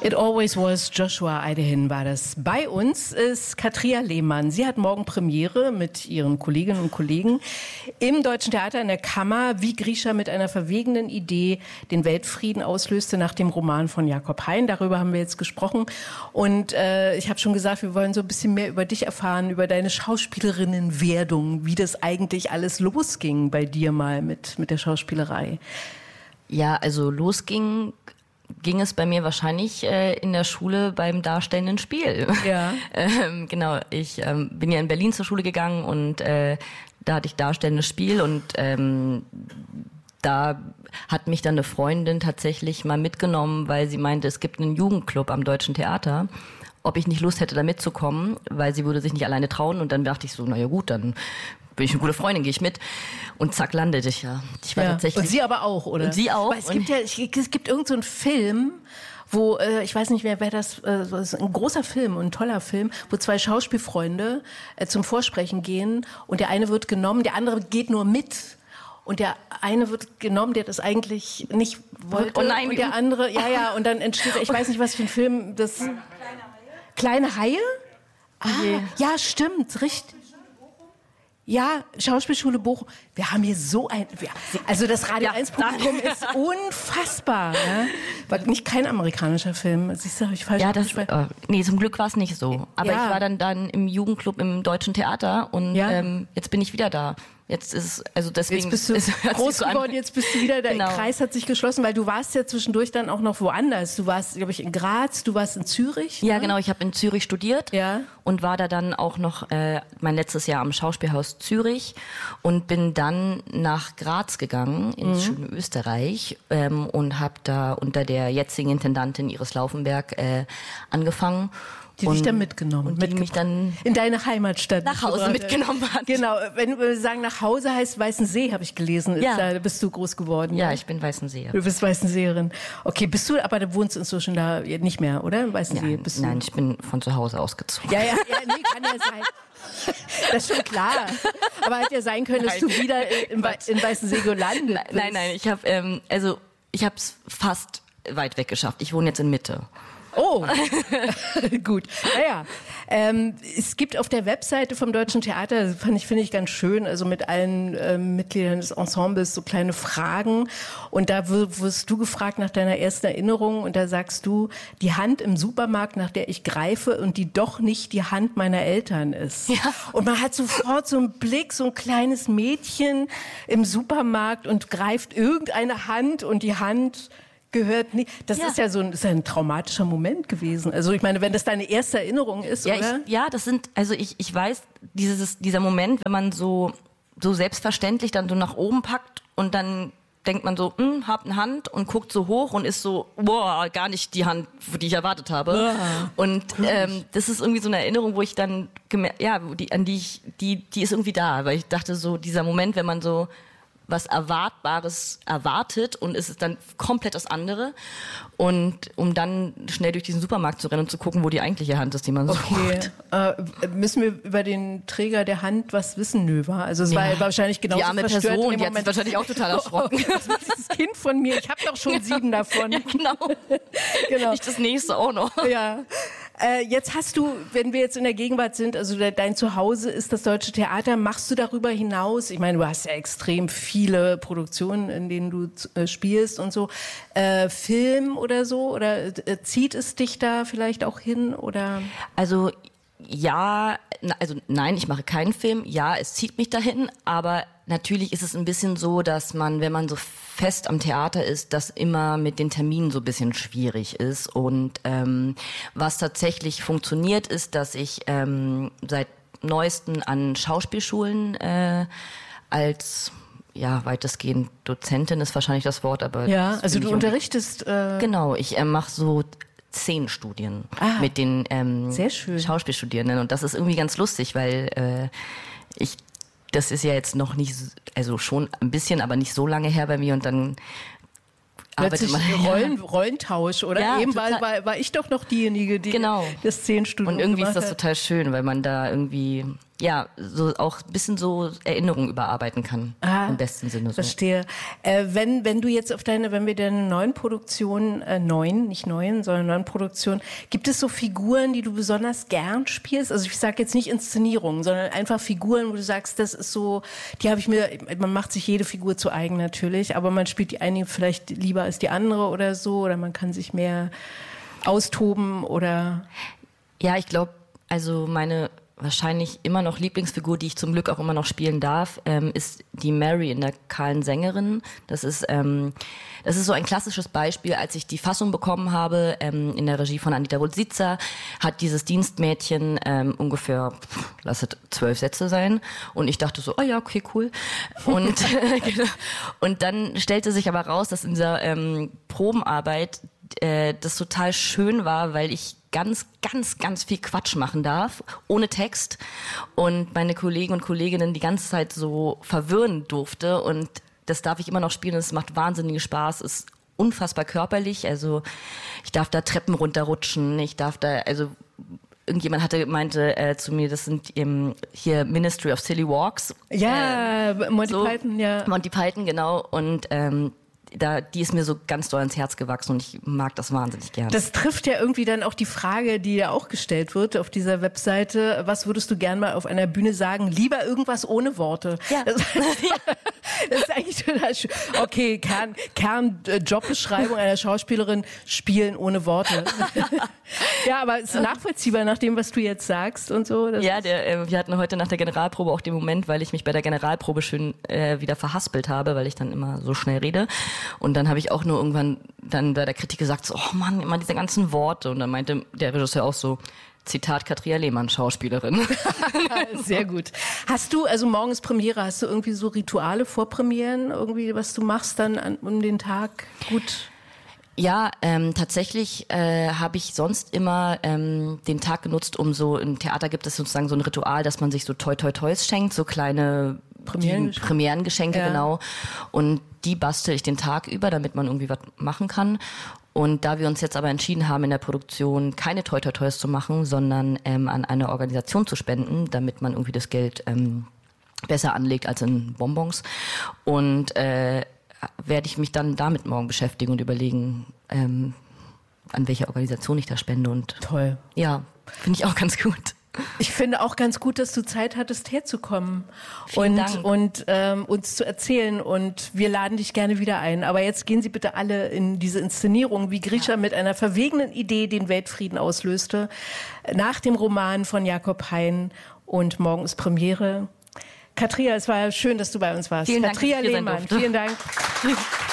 It Always Was, Joshua Eidehin war das. Bei uns ist Katria Lehmann. Sie hat morgen Premiere mit ihren Kolleginnen und Kollegen im Deutschen Theater in der Kammer, wie Grisha mit einer verwegenen Idee den Weltfrieden auslöste nach dem Roman von Jakob Hein. Darüber haben wir jetzt gesprochen. Und ich habe schon gesagt, wir wollen so ein bisschen mehr über dich erfahren, über deine Schauspielerinnenwerdung, wie das eigentlich alles losging bei dir mal mit der Schauspielerei. Ja, also losging es bei mir wahrscheinlich in der Schule beim darstellenden Spiel. Ja. Genau, ich bin ja in Berlin zur Schule gegangen und da hatte ich darstellendes Spiel und da hat mich dann eine Freundin tatsächlich mal mitgenommen, weil sie meinte, es gibt einen Jugendclub am Deutschen Theater, ob ich nicht Lust hätte, da mitzukommen, weil sie würde sich nicht alleine trauen. Und dann dachte ich so, naja gut, dann bin ich eine gute Freundin, gehe ich mit. Und zack, landete ich ja. Ich war tatsächlich. Und sie aber auch, oder? Und sie auch. Weil es gibt irgend so einen Film, wo, ich weiß nicht mehr, wer das ist ein großer Film, ein toller Film, wo zwei Schauspielfreunde zum Vorsprechen gehen und der eine wird genommen, der andere geht nur mit. Und der eine wird genommen, der das eigentlich nicht wollte. Oh nein, und der andere, und dann entsteht, ich weiß nicht, was für ein Film, das... Kleine Haie? Ah, ja, stimmt, richtig. Ja, Schauspielschule Bochum. Wir haben hier so ein... Also das Radio 1-Publikum ist unfassbar. Ja? War nicht kein amerikanischer Film. Siehst du, habe ich falsch nee, zum Glück war es nicht so. Aber ich war dann im Jugendclub im Deutschen Theater und jetzt bin ich wieder da. Jetzt ist also deswegen. Jetzt bist du groß geworden, jetzt bist du wieder, der Kreis hat sich geschlossen, weil du warst ja zwischendurch dann auch noch woanders. Du warst, glaube ich, in Graz, du warst in Zürich. Ja, genau, ich habe in Zürich studiert und war da dann auch noch mein letztes Jahr am Schauspielhaus Zürich und bin dann nach Graz gegangen, ins schöne Österreich und habe da unter der jetzigen Intendantin Iris Laufenberg angefangen. Die dich dann mitgenommen. Und die mich dann in deine Heimatstadt nach Hause mitgenommen hat. Genau, wenn wir sagen nach Hause heißt Weißensee, habe ich gelesen. Da bist du groß geworden. Ja, ich bin Weißenseerin. Du bist Weißenseerin. Okay, aber du wohnst inzwischen da nicht mehr, oder? In Weißensee? Nein, ich bin von zu Hause ausgezogen. Nee, kann ja sein. Das ist schon klar. Aber hätte ja sein können, dass du wieder in Weißensee gelandet bist. Nein, ich habe ich habe es fast weit weg geschafft. Ich wohne jetzt in Mitte. Oh, gut. Naja, es gibt auf der Webseite vom Deutschen Theater, finde ich ganz schön, also mit allen Mitgliedern des Ensembles so kleine Fragen. Und da wirst du gefragt nach deiner ersten Erinnerung und da sagst du, die Hand im Supermarkt, nach der ich greife und die doch nicht die Hand meiner Eltern ist. Ja. Und man hat sofort so einen Blick, so ein kleines Mädchen im Supermarkt und greift irgendeine Hand und die Hand gehört nicht. Das ist ja ist ein traumatischer Moment gewesen. Also ich meine, wenn das deine erste Erinnerung ist, oder? Das sind, also ich weiß, dieser Moment, wenn man so selbstverständlich dann so nach oben packt und dann denkt man so, hab eine Hand und guckt so hoch und ist so, boah, gar nicht die Hand, die ich erwartet habe. Und das ist irgendwie so eine Erinnerung, wo ich dann die ist irgendwie da, weil ich dachte so, dieser Moment, wenn man so was Erwartbares erwartet und es ist dann komplett das andere. Und um dann schnell durch diesen Supermarkt zu rennen und zu gucken, wo die eigentliche Hand ist, die man sucht. Müssen wir über den Träger der Hand was wissen? Nö, war? Also es war wahrscheinlich genauso die arme verstört. Person, die hat sich wahrscheinlich auch total erschrocken. Das ist das Kind von mir. Ich habe doch schon 7 davon. Ja, genau. Nicht das nächste auch noch. Ja. Jetzt hast du, wenn wir jetzt in der Gegenwart sind, also dein Zuhause ist das Deutsche Theater, machst du darüber hinaus, ich meine, du hast ja extrem viele Produktionen, in denen du spielst und so, Film oder so, oder zieht es dich da vielleicht auch hin, oder? Also nein, ich mache keinen Film, es zieht mich dahin, aber natürlich ist es ein bisschen so, dass man, wenn man so fest am Theater ist, das immer mit den Terminen so ein bisschen schwierig ist. Und was tatsächlich funktioniert, ist, dass ich seit neuesten an Schauspielschulen als weitestgehend Dozentin ist wahrscheinlich das Wort, aber also du unterrichtest. Genau, ich mache so 10 Studien mit den Schauspielstudierenden und das ist irgendwie ganz lustig, weil das ist ja jetzt noch nicht, also schon ein bisschen, aber nicht so lange her bei mir und dann plötzlich Rollentausch, oder? Ja, eben war ich doch noch diejenige, die das 10 Stunden und irgendwie ist das total schön, weil man da irgendwie ja, so auch ein bisschen so Erinnerungen überarbeiten kann. Im besten Sinne. So. Verstehe. Wenn du jetzt wenn wir deine neuen Produktionen, nicht neuen, sondern neuen Produktionen, gibt es so Figuren, die du besonders gern spielst? Also ich sage jetzt nicht Inszenierungen, sondern einfach Figuren, wo du sagst, das ist so, man macht sich jede Figur zu eigen natürlich, aber man spielt die eine vielleicht lieber als die andere oder so, oder man kann sich mehr austoben oder... Ja, ich glaube, also meine wahrscheinlich immer noch Lieblingsfigur, die ich zum Glück auch immer noch spielen darf, ist die Mary in der Kahlen Sängerin. Das ist so ein klassisches Beispiel, als ich die Fassung bekommen habe, in der Regie von Anita Rulsitzer, hat dieses Dienstmädchen ungefähr, lass es 12 Sätze sein. Und ich dachte so, oh ja, okay, cool. Und, und dann stellte sich aber raus, dass in dieser Probenarbeit das total schön war, weil ich ganz, ganz, ganz viel Quatsch machen darf, ohne Text. Und meine Kollegen und Kolleginnen die ganze Zeit so verwirren durfte. Und das darf ich immer noch spielen. Es macht wahnsinnigen Spaß. Es ist unfassbar körperlich. Also ich darf da Treppen runterrutschen. Irgendjemand meinte zu mir, das sind hier Ministry of Silly Walks. Ja, Monty Python, ja. Monty Python, genau. Und die ist mir so ganz doll ans Herz gewachsen und ich mag das wahnsinnig gerne. Das trifft ja irgendwie dann auch die Frage, die ja auch gestellt wird auf dieser Webseite. Was würdest du gern mal auf einer Bühne sagen? Lieber irgendwas ohne Worte. Ja. Das ist eigentlich total schön. Okay, Jobbeschreibung einer Schauspielerin, spielen ohne Worte. Ja, aber es ist nachvollziehbar nach dem, was du jetzt sagst und so. Wir hatten heute nach der Generalprobe auch den Moment, weil ich mich bei der Generalprobe schön wieder verhaspelt habe, weil ich dann immer so schnell rede. Und dann habe ich auch nur irgendwann dann bei der Kritik gesagt, so, oh Mann, immer diese ganzen Worte. Und dann meinte der Regisseur auch so, Zitat Katria Lehmann, Schauspielerin. Sehr gut. Hast du, also morgen ist Premiere, hast du irgendwie so Rituale vor Premieren, irgendwie, was du machst dann um den Tag gut? Ja, tatsächlich habe ich sonst immer den Tag genutzt, um so, im Theater gibt es sozusagen so ein Ritual, dass man sich so Toi-Toi-Toys schenkt, so kleine Premierengeschenke, ja. Genau. Und die bastel ich den Tag über, damit man irgendwie was machen kann. Und da wir uns jetzt aber entschieden haben, in der Produktion keine Toi-Toi-Toys zu machen, sondern an eine Organisation zu spenden, damit man irgendwie das Geld besser anlegt als in Bonbons. Und werde ich mich dann damit morgen beschäftigen und überlegen, an welche Organisation ich da spende. Und toll. Ja, finde ich auch ganz gut. Ich finde auch ganz gut, dass du Zeit hattest, herzukommen und uns zu erzählen. Und wir laden dich gerne wieder ein. Aber jetzt gehen Sie bitte alle in diese Inszenierung, wie Grisha mit einer verwegenen Idee den Weltfrieden auslöste, nach dem Roman von Jakob Hein. Und morgen ist Premiere. Katria, es war schön, dass du bei uns warst. Vielen Dank, Katria Lehmann, vielen Dank.